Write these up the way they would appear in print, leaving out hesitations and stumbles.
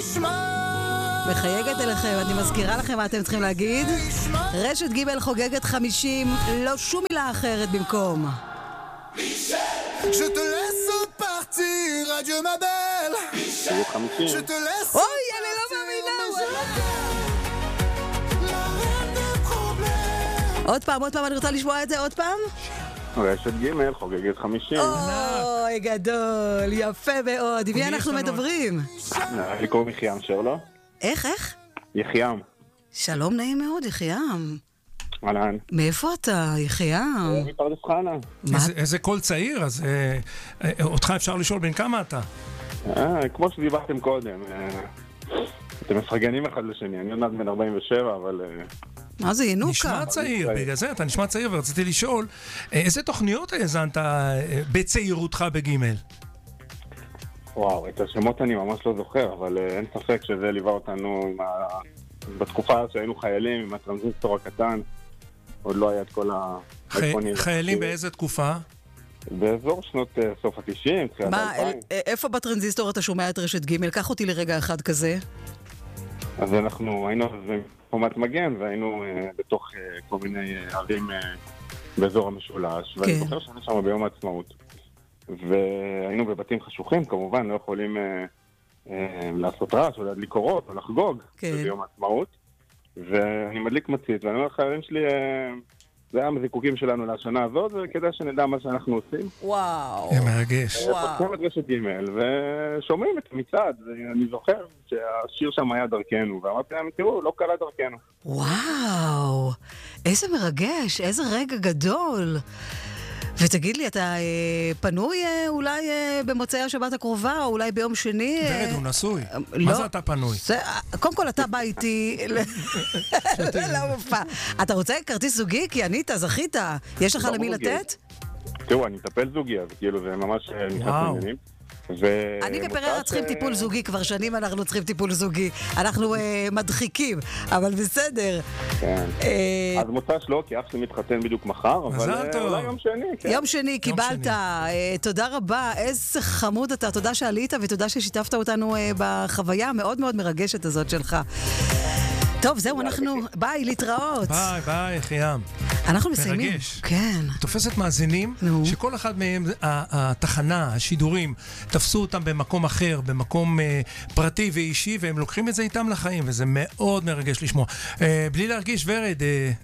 מחייגת אליכם, אני מזכירה לכם מה אתם צריכים להגיד. רשת ג' חוגגת 50, לא שום מילה אחרת במקום. Je te laisse partir, adieu ma belle. Je te laisse. אוי, אני לא מאמינה. עוד פעם, אני רוצה לשמוע את זה עוד פעם. רשת ג' חוגגת 50. אוי, גדול, יפה מאוד. עם מי אנחנו מדברים? לי קוראים יחיעם שרלו. איך? יחיעם. שלום, נעים מאוד, יחיעם. אהלן. מאיפה אתה, יחיעם? מפרדס חנה. איזה קול צעיר, אז אותך אפשר לשאול בין כמה אתה? כמו שדיברתם קודם, אתם מפרגנים אחד לשני, אני עוד מעט בן 47, אבל... מה זה, ינוקה? נשמע צעיר, בגלל זה אתה נשמע צעיר, ורציתי לשאול, איזה תוכניות האזנת בצעירותך בגימל? וואו, את השמות אני ממש לא זוכר, אבל אין ספק שזה ליווה אותנו בתקופה שהיינו חיילים עם הטרנזיסטור הקטן, עוד לא היה את כל האייפונים. חיילים באיזה תקופה? באזור שנות סוף ה-90, תחילת ה-2000. איפה בטרנזיסטור אתה שומע את רשת ג'? קח אותי לרגע אחד כזה. אז אנחנו היינו בחומת מגן, והיינו בתוך כל מיני ערים באזור המשולש, ואני זוכר שאני שם ביום העצמאות. והיינו בבתים חשוכים, כמובן, לא יכולים לעשות רעש, או להדליק אורות, או לחגוג ביום העצמאות. ואני מדליק מצית, ואני אומר לחברים שלי, זה היה המזיקוקים שלנו לשנה הזאת, וכדאי שנדע מה שאנחנו עושים. וואו. זה מרגש. פותחים את רשת ג' ושומעים את המצעד, ואני זוכר שהשיר שם היה דרכנו, ואמרתי להם, תראו, לא קלה דרכנו. וואו, איזה מרגש, איזה רגע גדול. ותגיד לי, אתה פנוי אולי במוצאי השבת הקרובה, או אולי ביום שני? ורד, הוא נשוי. מה זה אתה פנוי? קודם כל, אתה בא איתי למופע. אתה רוצה כרטיס זוגי? כי ענית, זכית. יש לך למי לתת? תראו, אני מטפל זוגי, אז כאילו זה ממש נכנס לעניינים. אני כפררה צריכים טיפול זוגי, כבר שנים אנחנו צריכים טיפול זוגי. אנחנו מדחיקים, אבל בסדר. אז מוצא שלו, כי אף שמתחתן בדיוק מחר, אבל אולי יום שני. יום שני, קיבלת. תודה רבה, איזה חמוד אתה. תודה שעלית ותודה ששיתפת אותנו בחוויה המאוד מאוד מרגשת הזאת שלך. טוב, זהו, אנחנו... ביי, להתראות. ביי, יחיעם. אנחנו מסיימים. מרגש. כן. תופסת מאזינים, שכל אחד מהם, התחנה, השידורים, תפסו אותם במקום אחר, במקום פרטי ואישי, והם לוקחים את זה איתם לחיים, וזה מאוד מרגש לשמוע. בלי להרגיש, ורד,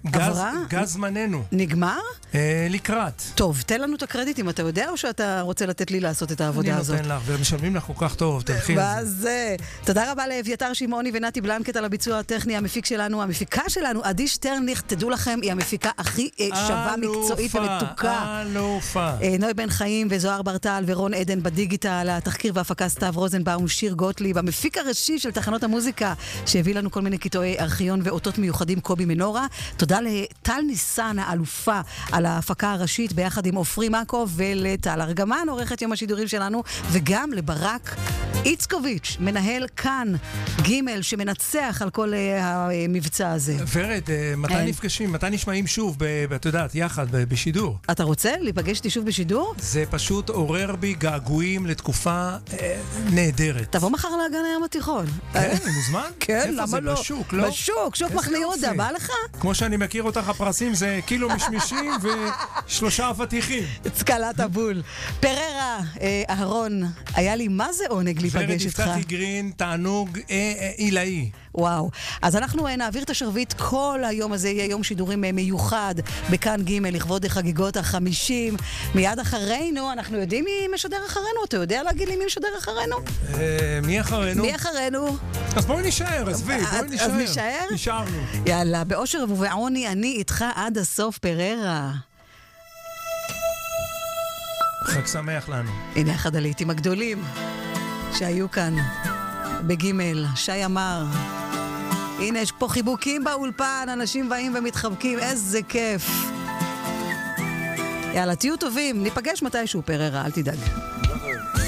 גז זמננו. נגמר? לקראת. טוב, תן לנו את הקרדיט אם אתה יודע, או שאתה רוצה לתת לי לעשות את העבודה הזאת? אני נותן לך, ומשלמים לך כל כך טוב, תלכי על זה. תודה רבה לאביתר שמעוני ונתי בלנקט על הביצוע הטכני. המפיקה שלנו, עדי שטרניך, תדעו לכם, היא המפיקה הכי שווה, מקצועית ומתוקה. נוי בן חיים וזוהר ברטל ורון עדן בדיגיטל, התחקיר והפקה סתיו רוזנבאום, שיר גוטליב, המפיק הראשי של תחנות המוזיקה, שהביא לנו כל מיני קטעי ארכיון ואותות מיוחדים, קובי מנורה. תודה לטל ניסן, האלופה, על ההפקה הראשית, ביחד עם אופרי מקו, ולטל ארגמן, עורכת יום השידורים שלנו, וגם לברק איצקוביץ', מנהל כאן ג' שמנצח על כל המבצע הזה. ורד, מתי נפגשים? מתי נשמעים שוב, את יודעת, יחד, בשידור? אתה רוצה להיפגש איתי שוב בשידור? זה פשוט עורר בי געגועים לתקופה נהדרת. תבוא מחר לאגן הים התיכון. כן, מוזמן? כן, למה לא? בשוק, לא? בשוק, שוק מחנה יהודה, בא לך? כמו שאני מכיר אותך, הפרסים זה קילו משמישים ו3 אבטיחים. צקלת הבול. פררה, אהרון, היה לי מה זה עונג להיפגש איתך. ורד יפתחי גרין, תענוג עילאי. וואו. אז אנחנו נעביר את השרביט, כל היום הזה יהיה יום שידורים מיוחד בכאן ג' לכבוד חגיגות ה-50. מיד אחרינו, אנחנו יודעים מי משדר אחרינו? אתה יודע להגיד לי מי משדר אחרינו? מי אחרינו? מי אחרינו? אז בואי נשאר, עזבי, בואי נשאר. אז נשאר? נשארנו. יאללה, באושר ובעוני אני איתך עד הסוף, פררה. חג שמח לנו. הנה אחד הלעיתים הגדולים שהיו כאן בגימל, שי אמר. הנה, יש פה חיבוקים באולפן, אנשים באים ומתחבקים, איזה כיף. יאללה, תהיו טובים, ניפגש מתישהו, פררה, אל תדאג.